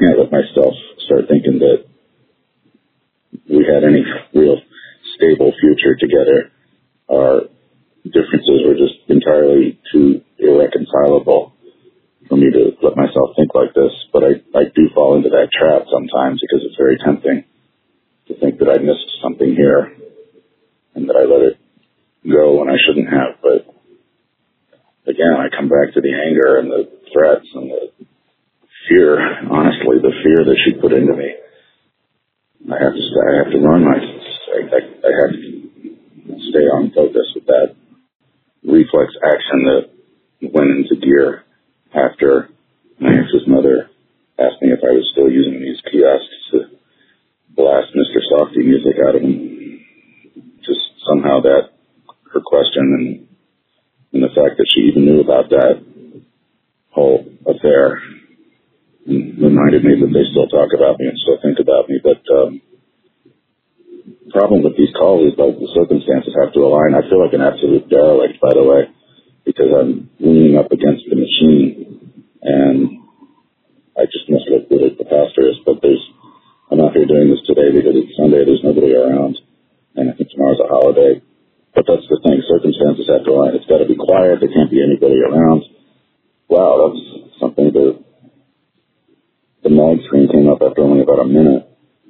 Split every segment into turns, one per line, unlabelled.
can't let myself start thinking that we had any real stable future together. Our differences were just entirely too irreconcilable for me to let myself think like this. But I do fall into that trap sometimes because it's very tempting to think that I missed something here and that I let it go when I shouldn't have. But again, I come back to the anger and the threats and the fear, honestly, the fear that she put into me. I have to run. I have to stay on focus with that reflex action that went into gear after my ex's mother asked me if I was still using these kiosks to blast Mr. Softy music out of him. Just somehow that, her question and the fact that she even knew about that whole affair reminded me that they still talk about me and still think about me. But the problem with these calls is like the circumstances have to align. I feel like an absolute derelict, by the way, because I'm leaning up against the machine and I just must look good as the pastor is. But I'm out here doing this today because it's Sunday, there's nobody around, and I think tomorrow's a holiday. But that's the thing, circumstances have to align. It's got to be quiet, there can't be anybody around. Wow, that's something that the mag screen came up after only about a minute.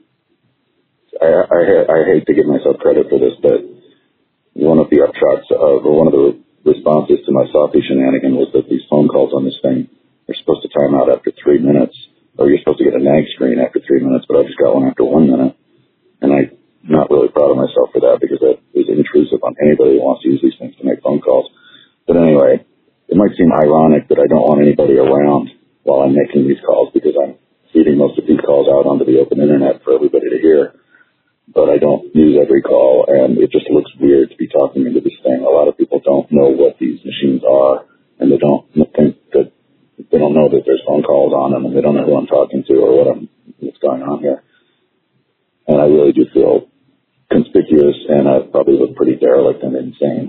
I hate to give myself credit for this, but one of the upshots of, or one of the responses to my Softy shenanigan was that these phone calls on this thing are supposed to time out after 3 minutes, or you're supposed to get a mag screen after 3 minutes, but I just got one after 1 minute. And I'm not really proud of myself for that because that is intrusive on anybody who wants to use these things to make phone calls. But anyway, it might seem ironic that I don't want anybody around while I'm making these calls because I'm feeding most of these calls out onto the open internet for everybody to hear. But I don't use every call, and it just looks weird to be talking into this thing. A lot of people don't know what these machines are, and they don't think that they don't know that there's phone calls on them, and they don't know who I'm talking to or what's going on here. And I really do feel conspicuous, and I probably look pretty derelict and insane.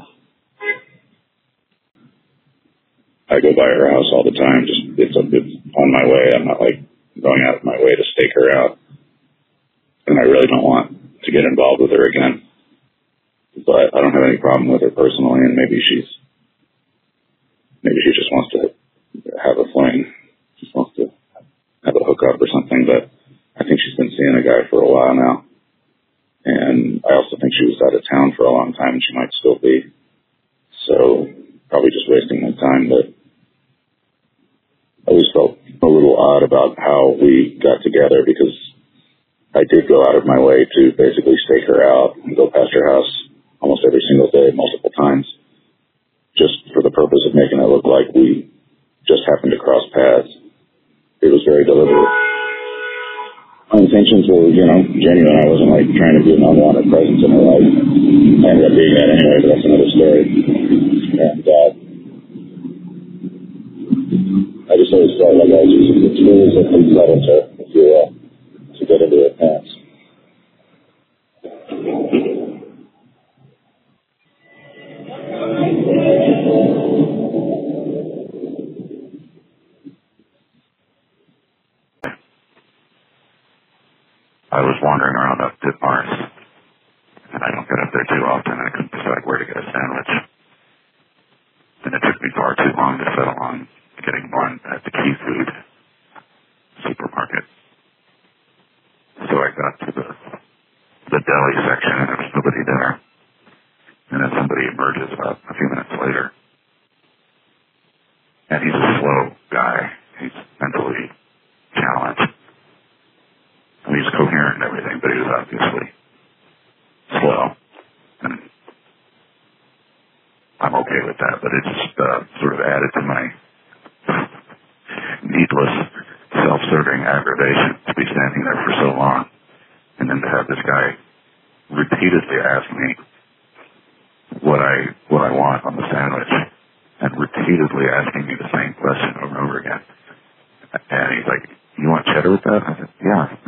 I go by her house all the time. It's on my way. I'm not like going out of my way to stake her out, and I really don't want to get involved with her again. But I don't have any problem with her personally, and maybe she just wants to have a fling. She just wants to have a hookup or something. But I think she's been seeing a guy for a while now, and I also think she was out of town for a long time, and she might still be. So probably just wasting my time. But I always felt a little odd about how we got together because I did go out of my way to basically stake her out and go past her house almost every single day, multiple times, just for the purpose of making it look like we just happened to cross paths. It was very deliberate. My intentions were, genuine. I wasn't like trying to be an unwanted presence in her life. I ended up being that anyway, but that's another story. And I just always felt like I was using the tools that things led into, if you will, to get into her pants.
I was wandering around up Ditmars, and I don't get up there too often, and I couldn't decide where to get a sandwich. And it took me far too long to settle on getting one at the Key Food supermarket. So I got to the deli section, and there was nobody there. And then somebody emerges about a few minutes later. And he's a slow guy. He's mentally challenged. I mean, he's coherent and everything, but he was obviously slow. And I'm okay with that, but it just sort of added to my needless, self-serving aggravation to be standing there for so long. And then to have this guy repeatedly ask me what I want on the sandwich, and repeatedly asking me the same question over and over again. And he's like, "You want cheddar with that?" I said, "Yeah."